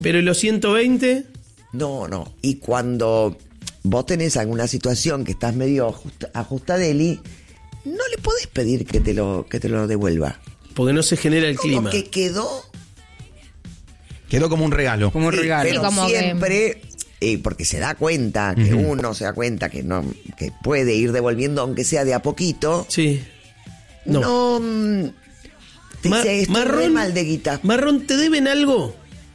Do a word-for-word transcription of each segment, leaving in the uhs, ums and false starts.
¿Pero y los ciento veinte? No, no. Y cuando vos tenés alguna situación que estás medio ajust- ajustadeli, no le podés pedir que te lo, que te lo devuelva. Porque no se genera el Como clima. que quedó... Quedó como un regalo. Como un regalo. Pero Sí, como siempre, eh, porque se da cuenta, que uh-huh. uno se da cuenta que no que puede ir devolviendo, aunque sea de a poquito. Sí. No. No... mm, te Ma- dice, estoy re marrón, mal de guita. Marrón, ¿te deben algo?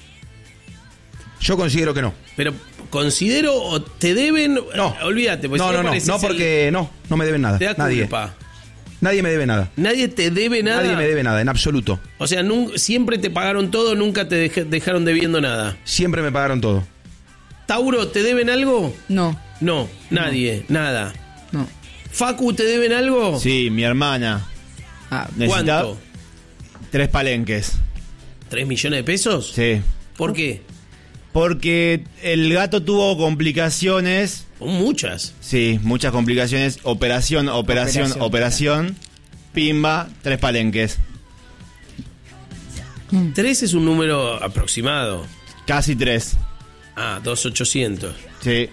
Yo considero que no. Pero considero o te deben... No. Olvídate. Porque No, si no, no. pareces No, porque el- no. No me deben nada. Te da Nadie. culpa. Nadie me debe nada. Nadie te debe nada. Nadie me debe nada, en absoluto. O sea, nun- siempre te pagaron todo, nunca te dej- dejaron debiendo nada. Siempre me pagaron todo. Tauro, ¿te deben algo? No, No, nadie, nada. no. Facu, ¿te deben algo? Sí, mi hermana. Ah, Necesita ¿Cuánto? tres palenques. ¿Tres millones de pesos? Sí. ¿Por qué? Porque el gato tuvo complicaciones. Son muchas. Sí, muchas complicaciones. Operación, operación, Operación, operación. Pimba, tres palenques. Tres es un número aproximado. Casi tres. Ah, dos mil ochocientos. Sí.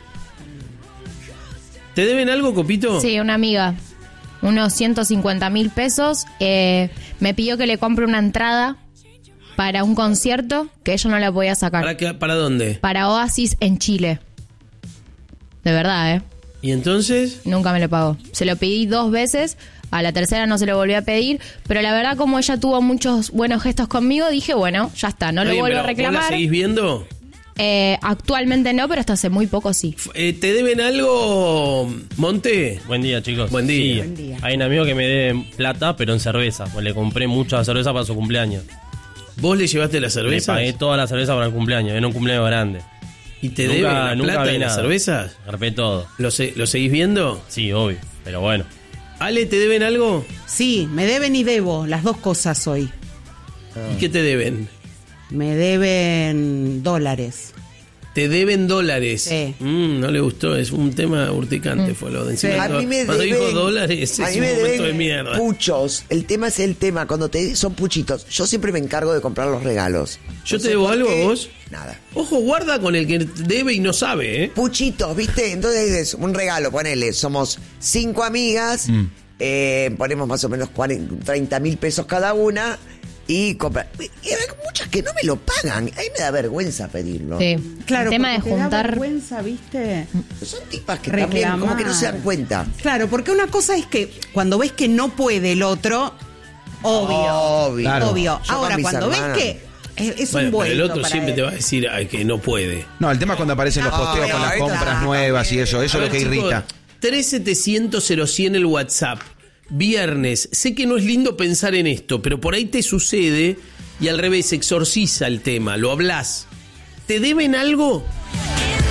¿Te deben algo, Copito? Sí, una amiga. Unos ciento cincuenta mil pesos. Eh, me pidió que le compre una entrada para un concierto que ella no la podía sacar. ¿Para, qué- ¿Para dónde? Para Oasis en Chile. De verdad, ¿eh? ¿Y entonces? Nunca me lo pagó. Se lo pedí dos veces, a la tercera no se lo volví a pedir, pero la verdad como ella tuvo muchos buenos gestos conmigo, dije, bueno, ya está, no lo Oye, vuelvo a pero ¿vos la reclamar. seguís viendo? Eh, actualmente no, pero hasta hace muy poco sí. F- eh, ¿Te deben algo, Monte? Buen día, chicos. Buen día. Sí, Buen día. Hay un amigo que me debe plata, pero en cerveza. Pues le compré mucha cerveza para su cumpleaños. ¿Vos le llevaste la Le cerveza? pagué toda la cerveza para el cumpleaños. Era un cumpleaños grande. ¿Y te Nunca- deben la nunca plata vi de las nada. cervezas? Agarré todo. ¿Lo, se- ¿Lo seguís viendo? Sí, obvio. Pero bueno. Ale, ¿te deben algo? sí, me deben y debo, las dos cosas hoy. ¿Y qué te deben? Me deben dólares. Te deben dólares. Sí. Mm, no le gustó, es un tema urticante, fue lo de encima. Sí. de A todo. mí me Cuando deben, dijo dólares, a es mí un me momento deben de mierda. puchos. El tema es el tema. Cuando te son puchitos, yo siempre me encargo de comprar los regalos. ¿Yo No te sé debo por algo qué. a vos? Nada. Ojo, guarda con el que debe y no sabe, ¿eh? Puchitos, ¿viste? Entonces es un regalo, ponele, somos cinco amigas, Mm. eh, ponemos más o menos cuarenta, treinta mil pesos cada una y comprar. Y hay muchas que no me lo pagan, ahí me da vergüenza pedirlo. Sí. Claro, el tema de porque te da juntar. vergüenza, ¿viste? Son tipas que también como Reclamar. que no se dan cuenta. Claro, porque una cosa es que cuando ves que no puede el otro, obvio, Obvio. Claro. obvio. Yo Ahora, con mis cuando ves hermanas. que es, es Bueno, un pero vuelto el otro para siempre él. te va a decir ay, que no puede. No, el tema es cuando aparecen los No, posteos con las ahorita compras también. nuevas y eso. Eso A es lo ver, que chicos, irrita. tres setecientos cero cien el WhatsApp. Viernes. Sé que no es lindo pensar en esto, pero por ahí te sucede y al revés, exorciza el tema, lo hablas. ¿Te deben algo?